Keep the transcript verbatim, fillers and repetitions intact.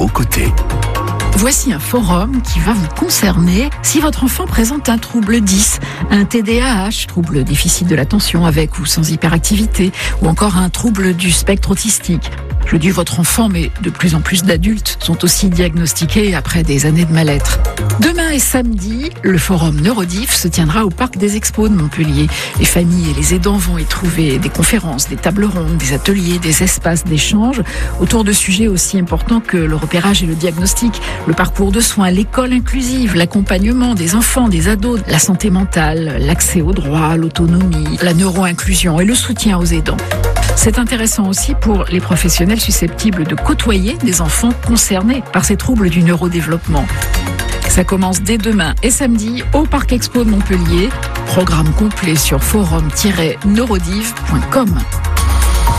vos côtés. Voici un forum qui va vous concerner si votre enfant présente un trouble dix, un T D A H, trouble déficit de l'attention avec ou sans hyperactivité, ou encore un trouble du spectre autistique. Je dis votre enfant, mais de plus en plus d'adultes sont aussi diagnostiqués après des années de mal-être. Demain et samedi, le forum Neurodif se tiendra au Parc des Expos de Montpellier. Les familles et les aidants vont y trouver des conférences, des tables rondes, des ateliers, des espaces d'échange autour de sujets aussi importants que le repérage et le diagnostic, le parcours de soins, l'école inclusive, l'accompagnement des enfants, des ados, la santé mentale, l'accès aux droits, l'autonomie, la neuro-inclusion et le soutien aux aidants. C'est intéressant aussi pour les professionnels susceptibles de côtoyer des enfants concernés par ces troubles du neurodéveloppement. Ça commence dès demain et samedi au Parc Expo de Montpellier. Programme complet sur forum tiret neurodiv point com.